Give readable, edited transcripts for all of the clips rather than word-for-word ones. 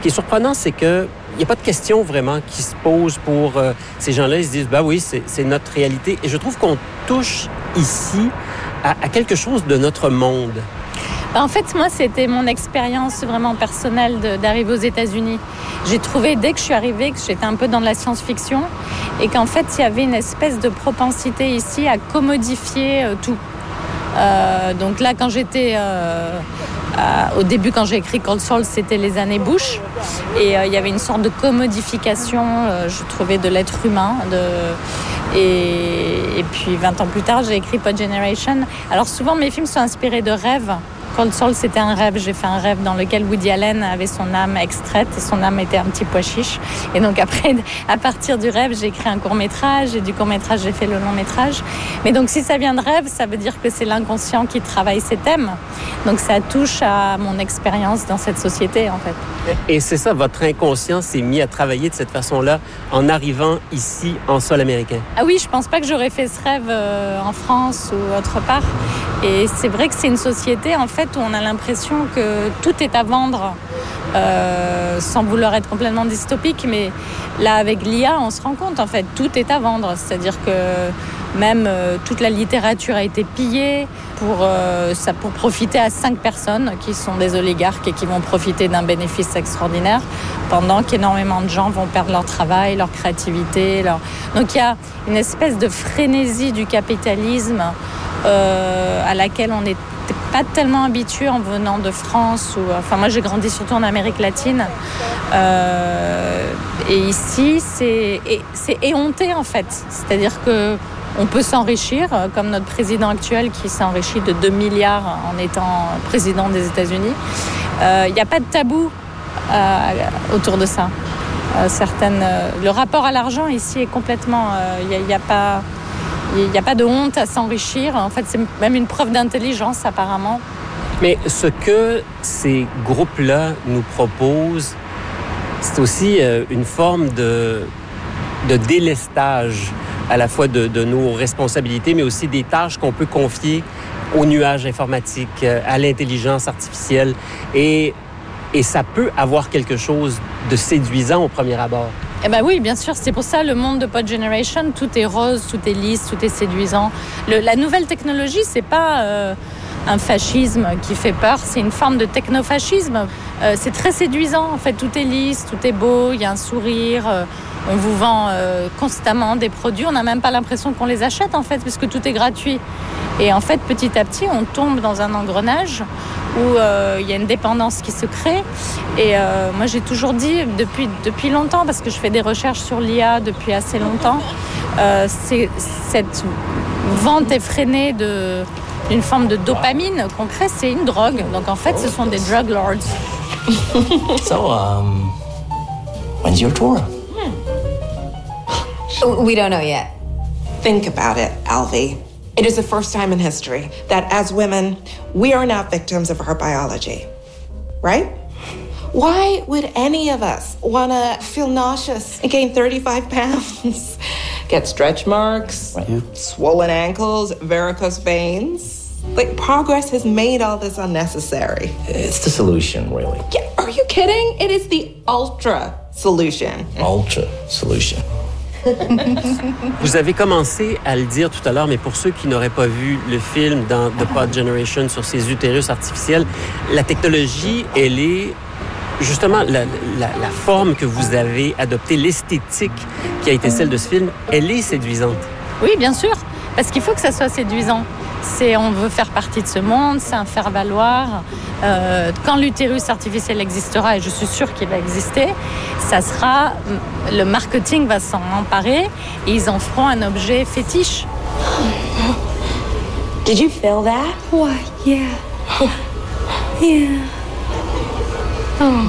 qui est surprenant, c'est que il n'y a pas de question vraiment qui se pose pour ces gens-là. Ils se disent, oui, c'est notre réalité. Et je trouve qu'on touche ici à quelque chose de notre monde. En fait, moi, c'était mon expérience vraiment personnelle d'arriver aux États-Unis. J'ai trouvé, dès que je suis arrivée, que j'étais un peu dans la science-fiction et qu'en fait, il y avait une espèce de propensité ici à commodifier tout. Donc là, quand j'étais... au début, quand j'ai écrit Cold Soul, c'était les années Bush. Et il y avait une sorte de commodification, je trouvais, de l'être humain. Et puis, 20 ans plus tard, j'ai écrit Pod Generation. Alors souvent, mes films sont inspirés de rêves. Cold Soul, c'était un rêve. J'ai fait un rêve dans lequel Woody Allen avait son âme extraite et son âme était un petit pois chiche. Et donc après, à partir du rêve, j'ai écrit un court-métrage et du court-métrage, j'ai fait le long-métrage. Mais donc si ça vient de rêve, ça veut dire que c'est l'inconscient qui travaille ces thèmes. Donc ça touche à mon expérience dans cette société, en fait. Et c'est ça, votre inconscient s'est mis à travailler de cette façon-là en arrivant ici, en sol américain? Ah oui, je pense pas que j'aurais fait ce rêve en France ou autre part. Et c'est vrai que c'est une société, en fait, où on a l'impression que tout est à vendre, sans vouloir être complètement dystopique. Mais là, avec l'IA, on se rend compte, en fait, tout est à vendre. C'est-à-dire que même toute la littérature a été pillée pour profiter à 5 personnes qui sont des oligarques et qui vont profiter d'un bénéfice extraordinaire pendant qu'énormément de gens vont perdre leur travail, leur créativité. Donc il y a une espèce de frénésie du capitalisme à laquelle on n'est pas tellement habitué en venant de France. Enfin, moi, j'ai grandi surtout en Amérique latine. Et ici, c'est éhonté, en fait. C'est-à-dire que on peut s'enrichir, comme notre président actuel qui s'est enrichi de 2 milliards en étant président des États-Unis. Il n'y a pas de tabou autour de ça. Le rapport à l'argent ici est complètement... Il n'y a pas de honte à s'enrichir. En fait, c'est même une preuve d'intelligence, apparemment. Mais ce que ces groupes-là nous proposent, c'est aussi une forme de délestage à la fois de nos responsabilités, mais aussi des tâches qu'on peut confier au nuage informatique, à l'intelligence artificielle. Et ça peut avoir quelque chose de séduisant au premier abord. Eh ben oui, bien sûr. C'est pour ça le monde de Pod Generation, tout est rose, tout est lisse, tout est séduisant. La nouvelle technologie, c'est pas un fascisme qui fait peur, c'est une forme de technofascisme. C'est très séduisant. En fait, tout est lisse, tout est beau, il y a un sourire. On vous vend constamment des produits. On n'a même pas l'impression qu'on les achète, en fait, puisque tout est gratuit. Et en fait, petit à petit, on tombe dans un engrenage où il y a une dépendance qui se crée. Et moi, j'ai toujours dit, depuis longtemps, parce que je fais des recherches sur l'IA depuis assez longtemps, c'est cette vente effrénée d'une forme de dopamine qu'on crée, c'est une drogue. Donc, en fait, ce sont des drug lords. So, when's your tour? We don't know yet. Think about it, Alvy. It is the first time in history that as women, we are not victims of our biology, right? Why would any of us want to feel nauseous and gain 35 pounds? Get stretch marks, swollen ankles, varicose veins? Like, progress has made all this unnecessary. It's the solution, really. Yeah, are you kidding? It is the ultra solution. Ultra solution. Vous avez commencé à le dire tout à l'heure, mais pour ceux qui n'auraient pas vu le film dans The Pod Generation sur ces utérus artificiels, la technologie, elle est justement la forme que vous avez adoptée, l'esthétique qui a été celle de ce film, elle est séduisante. Oui, bien sûr, parce qu'il faut que ça soit séduisant. On veut faire partie de ce monde, c'est un faire-valoir. Quand l'utérus artificiel existera, et je suis sûre qu'il va exister, le marketing va s'en emparer et ils en feront un objet fétiche. Did you feel that? Why, yeah. Yeah. Oh.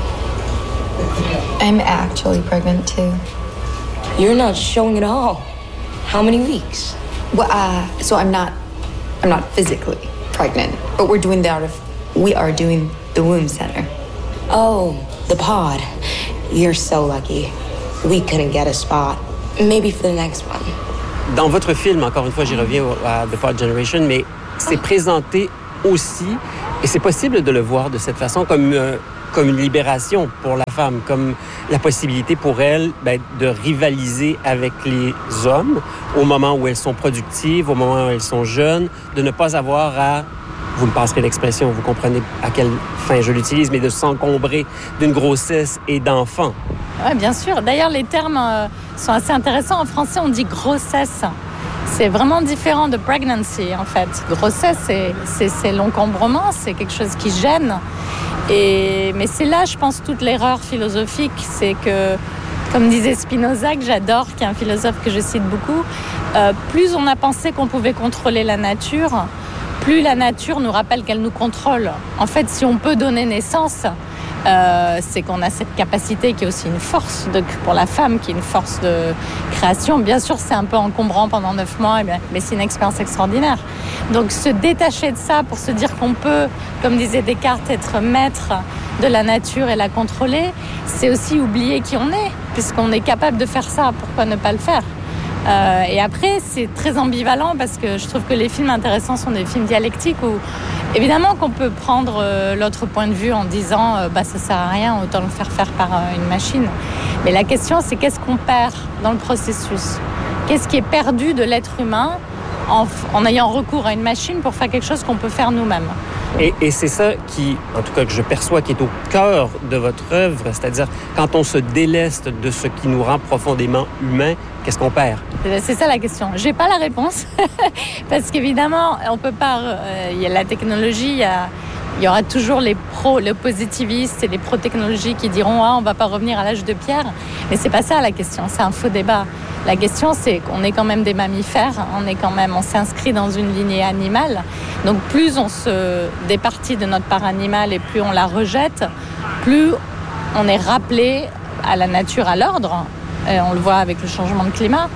I'm actually pregnant too. You're not showing at all. How many weeks? Well, so I'm not physically pregnant, but we are doing the womb center. Oh, the pod. You're so lucky. We couldn't get a spot. Maybe for the next one. Dans votre film, encore une fois, j'y reviens à The Pod Generation, mais c'est présenté aussi, et c'est possible de le voir de cette façon, comme comme une libération pour la femme, comme la possibilité pour elle de rivaliser avec les hommes au moment où elles sont productives, au moment où elles sont jeunes, de ne pas avoir à, vous me passerez l'expression, vous comprenez à quelle fin je l'utilise, mais de s'encombrer d'une grossesse et d'enfants. Oui, bien sûr. D'ailleurs, les termes sont assez intéressants. En français, on dit grossesse. C'est vraiment différent de pregnancy, en fait. Grossesse, c'est l'encombrement, c'est quelque chose qui gêne. Mais c'est là, je pense, toute l'erreur philosophique. C'est que, comme disait Spinoza, que j'adore, qui est un philosophe que je cite beaucoup, plus on a pensé qu'on pouvait contrôler la nature, plus la nature nous rappelle qu'elle nous contrôle. En fait, si on peut donner naissance, c'est qu'on a cette capacité qui est aussi une force pour la femme, qui est une force de création. Bien sûr, c'est un peu encombrant pendant 9 mois, mais c'est une expérience extraordinaire. Donc, se détacher de ça pour se dire qu'on peut, comme disait Descartes, être maître de la nature et la contrôler, c'est aussi oublier qui on est, puisqu'on est capable de faire ça. Pourquoi ne pas le faire ? Et après, c'est très ambivalent parce que je trouve que les films intéressants sont des films dialectiques où, évidemment, qu'on peut prendre l'autre point de vue en disant ça sert à rien, autant le faire par une machine. Mais la question, c'est qu'est-ce qu'on perd dans le processus ? Qu'est-ce qui est perdu de l'être humain en ayant recours à une machine pour faire quelque chose qu'on peut faire nous-mêmes ? Et c'est ça qui, en tout cas, que je perçois qui est au cœur de votre œuvre, c'est-à-dire quand on se déleste de ce qui nous rend profondément humains, qu'est-ce qu'on perd? C'est ça la question. J'ai pas la réponse parce qu'évidemment, on peut pas. Il y a la technologie, il y aura toujours les positivistes et les pro-technologie qui diront on va pas revenir à l'âge de pierre. Mais c'est pas ça la question. C'est un faux débat. La question, c'est qu'on est quand même des mammifères. On s'inscrit dans une lignée animale. Donc plus on se départit de notre part animale et plus on la rejette, plus on est rappelé à la nature, à l'ordre. On le voit avec le changement de climat.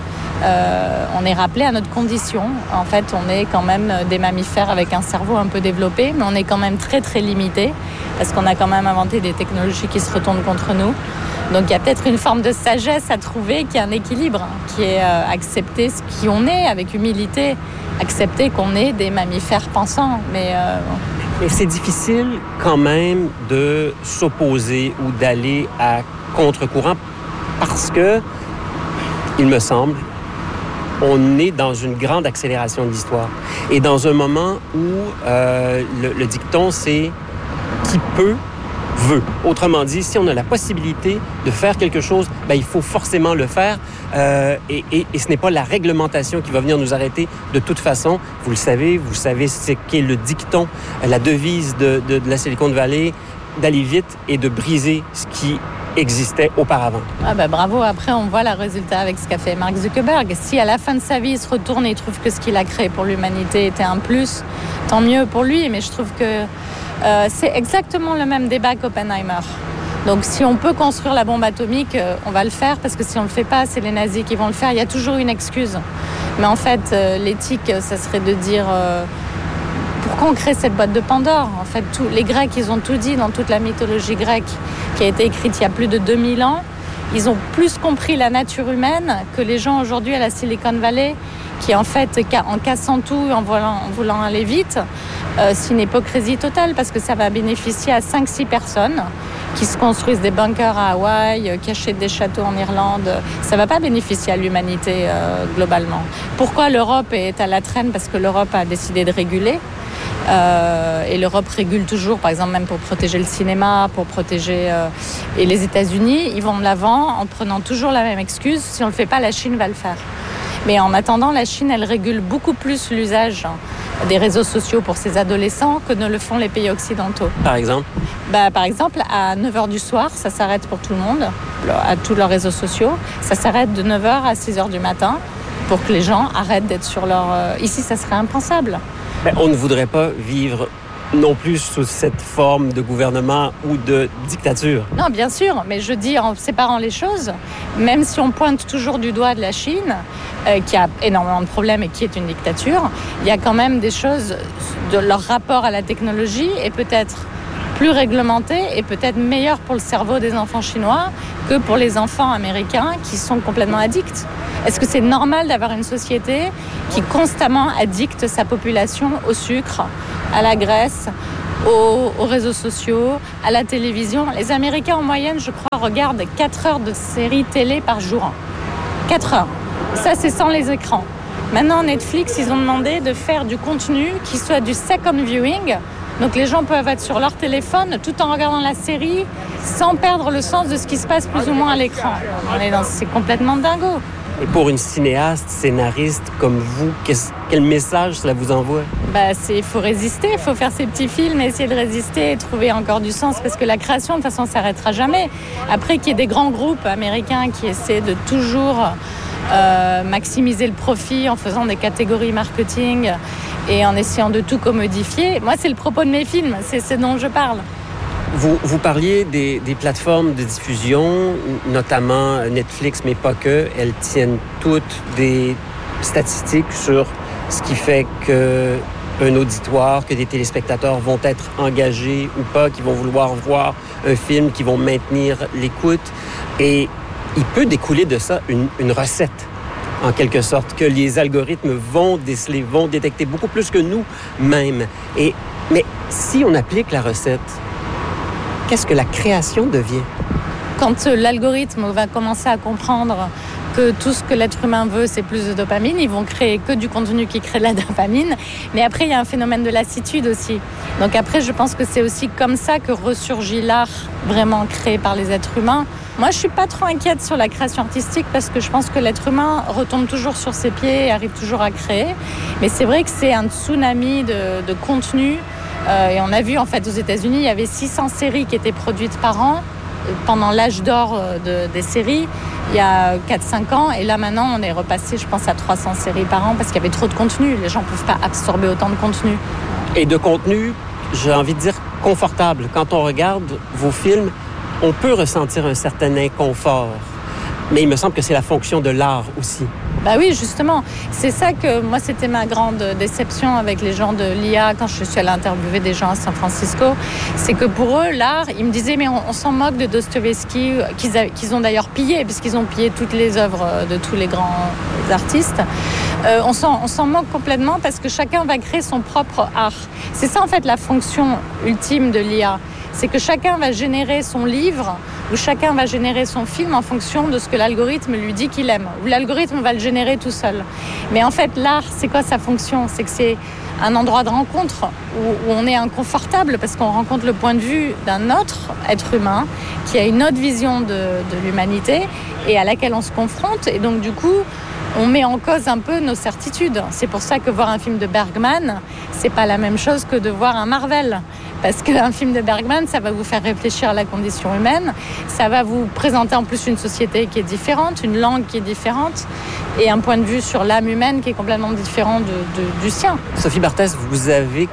On est rappelé à notre condition. En fait, on est quand même des mammifères avec un cerveau un peu développé, mais on est quand même très très limité parce qu'on a quand même inventé des technologies qui se retournent contre nous. Donc il y a peut-être une forme de sagesse à trouver, qui est un équilibre, qui est accepter ce qui on est avec humilité, accepter qu'on est des mammifères pensants. Mais c'est difficile quand même de s'opposer ou d'aller à contre-courant parce que, il me semble, on est dans une grande accélération de l'histoire. Et dans un moment où le dicton, c'est « qui peut, veut ». Autrement dit, si on a la possibilité de faire quelque chose, il faut forcément le faire. Et ce n'est pas la réglementation qui va venir nous arrêter de toute façon. Vous savez ce qu'est le dicton, la devise de la Silicon Valley, d'aller vite et de briser ce qui existait auparavant. Bravo. Après, on voit le résultat avec ce qu'a fait Mark Zuckerberg. Si à la fin de sa vie, il se retourne et il trouve que ce qu'il a créé pour l'humanité était un plus, tant mieux pour lui. Mais je trouve que c'est exactement le même débat qu'Oppenheimer. Donc si on peut construire la bombe atomique, on va le faire, parce que si on ne le fait pas, c'est les nazis qui vont le faire. Il y a toujours une excuse. Mais en fait, l'éthique, ça serait de dire... Pourquoi on crée cette boîte de Pandore ? En fait, les Grecs, ils ont tout dit dans toute la mythologie grecque qui a été écrite il y a plus de 2000 ans. Ils ont plus compris la nature humaine que les gens aujourd'hui à la Silicon Valley, qui en fait, en cassant tout, en voulant aller vite, c'est une hypocrisie totale parce que ça va bénéficier à 5-6 personnes qui se construisent des bunkers à Hawaï, qui achètent des châteaux en Irlande. Ça ne va pas bénéficier à l'humanité globalement. Pourquoi l'Europe est à la traîne ? Parce que l'Europe a décidé de réguler. Et l'Europe régule toujours, par exemple même pour protéger le cinéma, pour protéger... et les États-Unis, ils vont de l'avant en prenant toujours la même excuse. Si on ne le fait pas, la Chine va le faire. Mais en attendant, la Chine, elle régule beaucoup plus l'usage des réseaux sociaux pour ses adolescents que ne le font les pays occidentaux. Par exemple ? Par exemple, à 9h du soir, ça s'arrête pour tout le monde, à tous leurs réseaux sociaux. Ça s'arrête de 9h à 6h du matin pour que les gens arrêtent d'être sur leur... Ici, ça serait impensable. On ne voudrait pas vivre non plus sous cette forme de gouvernement ou de dictature. Non, bien sûr, mais je dis en séparant les choses, même si on pointe toujours du doigt de la Chine, qui a énormément de problèmes et qui est une dictature, il y a quand même des choses de leur rapport à la technologie est peut-être plus réglementé et peut-être meilleur pour le cerveau des enfants chinois que pour les enfants américains qui sont complètement addicts. Est-ce que c'est normal d'avoir une société qui constamment addicte sa population au sucre, à la graisse, aux réseaux sociaux, à la télévision. Les Américains, en moyenne, je crois, regardent 4 heures de séries télé par jour. 4 heures. Ça, c'est sans les écrans. Maintenant, Netflix, ils ont demandé de faire du contenu qui soit du second viewing. Donc, les gens peuvent être sur leur téléphone tout en regardant la série sans perdre le sens de ce qui se passe plus ou moins à l'écran. C'est complètement dingo. Et pour une cinéaste, scénariste comme vous, quel message cela vous envoie? Il faut résister, il faut faire ses petits films, essayer de résister et trouver encore du sens, parce que la création, de toute façon, ne s'arrêtera jamais. Après, qu'il y ait des grands groupes américains qui essaient de toujours maximiser le profit en faisant des catégories marketing et en essayant de tout commodifier. Moi, c'est le propos de mes films, c'est ce dont je parle. Vous parliez des plateformes de diffusion, notamment Netflix, mais pas que. Elles tiennent toutes des statistiques sur ce qui fait qu'un auditoire, que des téléspectateurs vont être engagés ou pas, qui vont vouloir voir un film, qui vont maintenir l'écoute. Et il peut découler de ça une recette, en quelque sorte, que les algorithmes vont déceler, vont détecter beaucoup plus que nous-mêmes. Mais si on applique la recette, qu'est-ce que la création devient? Quand l'algorithme va commencer à comprendre que tout ce que l'être humain veut, c'est plus de dopamine, ils vont créer que du contenu qui crée de la dopamine. Mais après, il y a un phénomène de lassitude aussi. Donc après, je pense que c'est aussi comme ça que ressurgit l'art vraiment créé par les êtres humains. Moi, je suis pas trop inquiète sur la création artistique parce que je pense que l'être humain retombe toujours sur ses pieds et arrive toujours à créer. Mais c'est vrai que c'est un tsunami de contenu. Et on a vu, en fait, aux États-Unis, il y avait 600 séries qui étaient produites par an pendant l'âge d'or des séries, il y a 4-5 ans. Et là, maintenant, on est repassé, je pense, à 300 séries par an parce qu'il y avait trop de contenu. Les gens ne peuvent pas absorber autant de contenu. Et de contenu, j'ai envie de dire confortable. Quand on regarde vos films, on peut ressentir un certain inconfort. Mais il me semble que c'est la fonction de l'art aussi. Oui, justement. C'est ça que moi, c'était ma grande déception avec les gens de l'IA quand je suis allée interviewer des gens à San Francisco. C'est que pour eux, l'art, ils me disaient, mais on s'en moque de Dostoïevski, qu'ils ont d'ailleurs pillé, puisqu'ils ont pillé toutes les œuvres de tous les grands artistes. On s'en moque complètement parce que chacun va créer son propre art. C'est ça, en fait, la fonction ultime de l'IA. C'est que chacun va générer son livre ou chacun va générer son film en fonction de ce que l'algorithme lui dit qu'il aime. Ou l'algorithme va le générer tout seul. Mais en fait, l'art, c'est quoi sa fonction? C'est que c'est un endroit de rencontre où on est inconfortable parce qu'on rencontre le point de vue d'un autre être humain qui a une autre vision de l'humanité et à laquelle on se confronte. Et donc, du coup, on met en cause un peu nos certitudes. C'est pour ça que voir un film de Bergman, c'est pas la même chose que de voir un Marvel. Parce qu'un film de Bergman, ça va vous faire réfléchir à la condition humaine, ça va vous présenter en plus une société qui est différente, une langue qui est différente, et un point de vue sur l'âme humaine qui est complètement différent du sien. Sophie Barthès, vous avez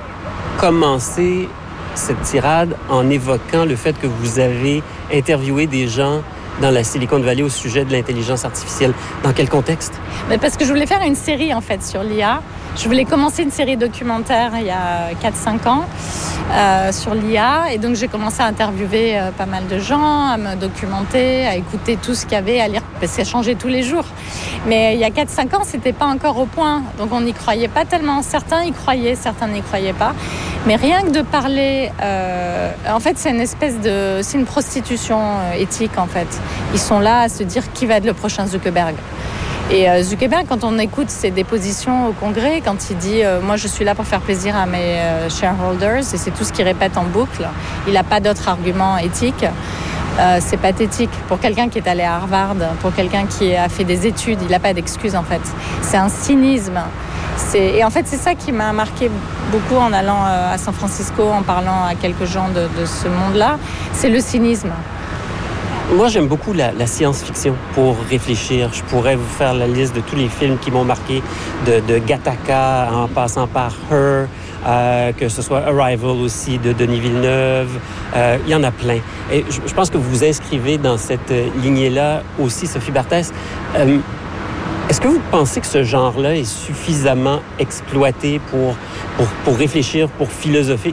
commencé cette tirade en évoquant le fait que vous avez interviewé des gens dans la Silicon Valley au sujet de l'intelligence artificielle. Dans quel contexte? Parce que je voulais faire une série, en fait, sur l'IA. Je voulais commencer une série documentaire il y a 4-5 ans sur l'IA. Et donc, j'ai commencé à interviewer pas mal de gens, à me documenter, à écouter tout ce qu'il y avait, à lire, parce que ça changeait tous les jours. Mais il y a 4-5 ans, c'était pas encore au point. Donc, on n'y croyait pas tellement. Certains y croyaient, certains n'y croyaient pas. Mais rien que de parler... en fait, c'est une prostitution éthique, en fait. Ils sont là à se dire qui va être le prochain Zuckerberg. Et Zuckerberg, quand on écoute ses dépositions au Congrès, quand il dit « moi, je suis là pour faire plaisir à mes shareholders », et c'est tout ce qu'il répète en boucle, il n'a pas d'autre argument éthique. C'est pathétique. Pour quelqu'un qui est allé à Harvard, pour quelqu'un qui a fait des études, il n'a pas d'excuse, en fait. C'est un cynisme. Et en fait, c'est ça qui m'a marqué beaucoup en allant à San Francisco, en parlant à quelques gens de ce monde-là. C'est le cynisme. Moi, j'aime beaucoup la science-fiction pour réfléchir. Je pourrais vous faire la liste de tous les films qui m'ont marqué, de Gattaca en passant par Her, que ce soit Arrival aussi de Denis Villeneuve. Il y en a plein. Et je pense que vous vous inscrivez dans cette lignée-là aussi, Sophie Barthès. Est-ce que vous pensez que ce genre-là est suffisamment exploité pour réfléchir, pour philosopher?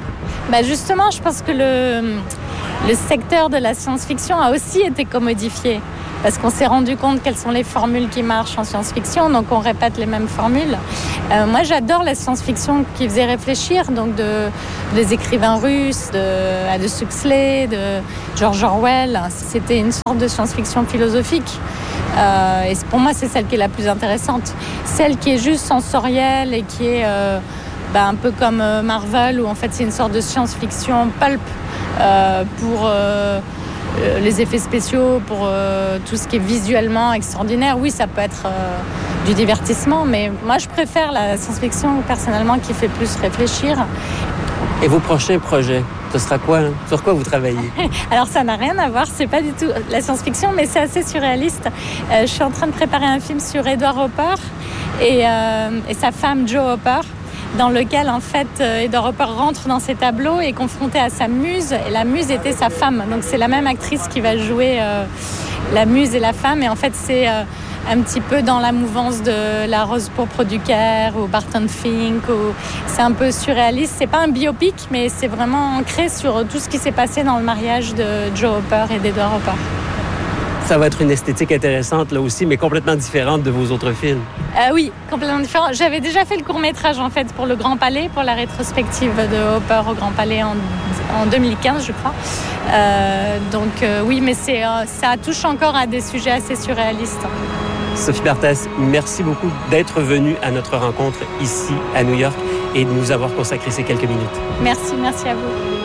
Justement, je pense que le secteur de la science-fiction a aussi été commodifié. parce qu'on s'est rendu compte quelles sont les formules qui marchent en science-fiction, donc on répète les mêmes formules. Moi, j'adore la science-fiction qui faisait réfléchir, donc des écrivains russes, de Aldous Huxley, de George Orwell. C'était une sorte de science-fiction philosophique. Et pour moi, c'est celle qui est la plus intéressante. Celle qui est juste sensorielle et qui est un peu comme Marvel, où en fait c'est une sorte de science-fiction pulp pour les effets spéciaux, pour tout ce qui est visuellement extraordinaire. Oui, ça peut être du divertissement, mais moi je préfère la science-fiction personnellement qui fait plus réfléchir. Et vos prochains projets, ce sera quoi? Sur quoi vous travaillez? Alors ça n'a rien à voir, c'est pas du tout la science-fiction, mais c'est assez surréaliste. Je suis en train de préparer un film sur Edward Hopper et sa femme Jo Hopper, dans lequel en fait Edward Hopper rentre dans ses tableaux et est confronté à sa muse, et la muse était sa femme. Donc c'est la même actrice qui va jouer la muse et la femme, et en fait c'est un petit peu dans la mouvance de La Rose pourpre du Caire ou Barton Fink. C'est un peu surréaliste. C'est pas un biopic, mais c'est vraiment ancré sur tout ce qui s'est passé dans le mariage de Jo Hopper et d'Edward Hopper. Ça va être une esthétique intéressante là aussi, mais complètement différente de vos autres films. Oui, complètement différent. J'avais déjà fait le court-métrage en fait pour le Grand Palais, pour la rétrospective de Hopper au Grand Palais en 2015, je crois. Oui, mais ça touche encore à des sujets assez surréalistes. Sophie Barthès, merci beaucoup d'être venue à notre rencontre ici à New York et de nous avoir consacré ces quelques minutes. Merci à vous.